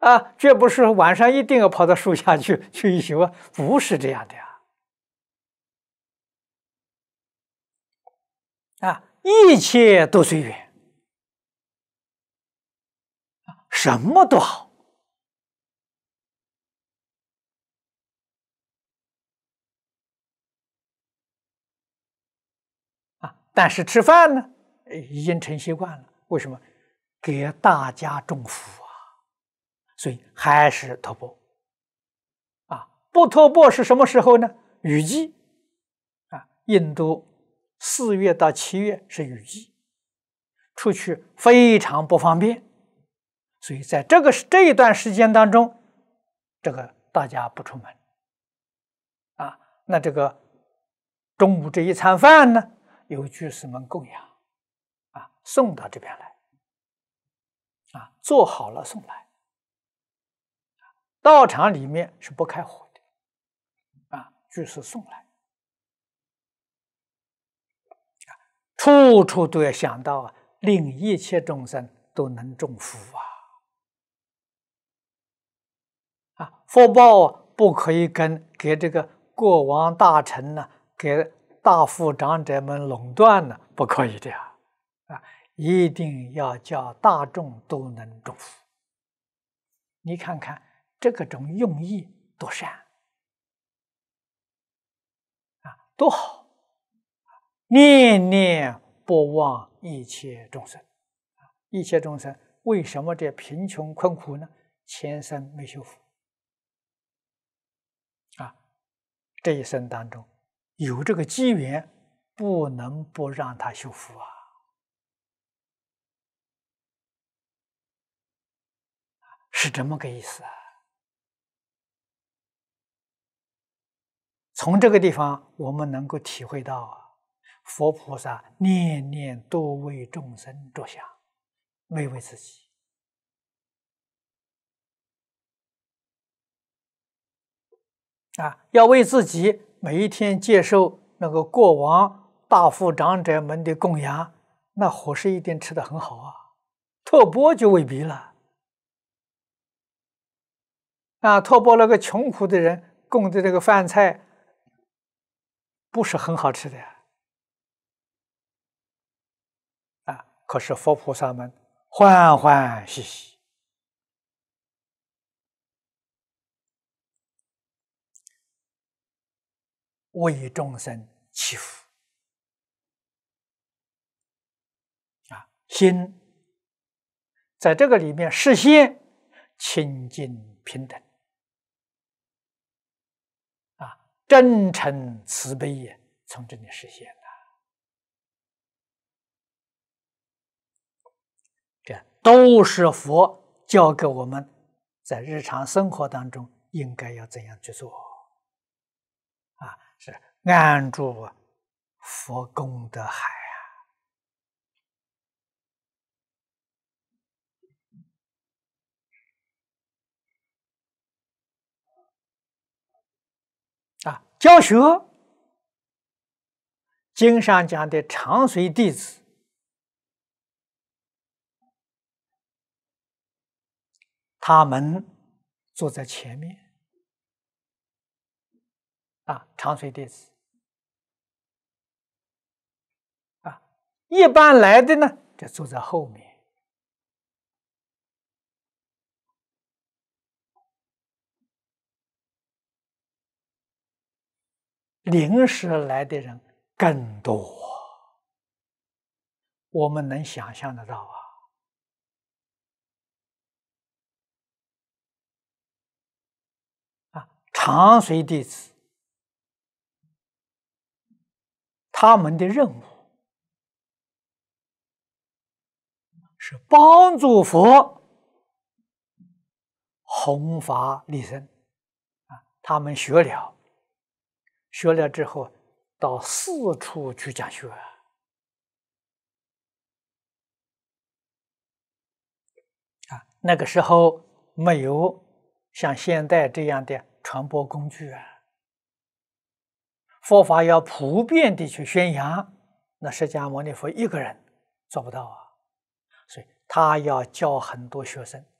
啊，绝不是晚上一定要跑到树下去一宿啊，不是这样的呀。啊，一切都随缘，什么都好。啊，但是吃饭呢，已经成习惯了。为什么？给大家种福啊，所以还是托钵。啊，不托钵是什么时候呢？雨季。啊，印度4月到7月是雨季，出去非常不方便，所以在这一段时间当中，这个大家不出门。啊，那这个中午这一餐饭呢，由居士们供养，啊，送到这边来，啊，做好了送来。道场里面是不开火的，啊，居士送来。处处都要想到啊，令一切众生都能种福啊！啊，福报啊，不可以给这个国王大臣呢，给大富长者们垄断呢，不可以这样啊！一定要叫大众都能种福。你看看这个种用意多善啊，多好！念念不忘一切众生，一切众生为什么这贫穷困苦呢？前生没修福啊，这一生当中有这个机缘，不能不让他修福啊！是这么个意思啊。从这个地方我们能够体会到啊，佛菩萨念念都为众生着想，没为自己。啊，要为自己每一天接受那个国王大富长者们的供养，那伙食一定吃得很好啊，托钵就未必了。啊，托钵那个穷苦的人供的这个饭菜，不是很好吃的呀。啊，可是佛菩萨们欢欢喜喜，为众生祈福。啊，心在这个里面实现清净平等。啊，真诚慈悲也从这里实现的。这都是佛教给我们在日常生活当中应该要怎样去做。啊，是安住佛功德海啊！教学经上讲的长随弟子，他们坐在前面。啊，长随弟子。啊，一般来的呢，就坐在后面。临时来的人更多，我们能想象得到啊！啊，长随弟子，他们的任务是帮助佛弘法利生。啊，他们学了之后，到四处去讲学。啊，那个时候没有像现在这样的传播工具啊，佛法要普遍地去宣扬，那释迦牟尼佛一个人做不到啊，所以他要教很多学生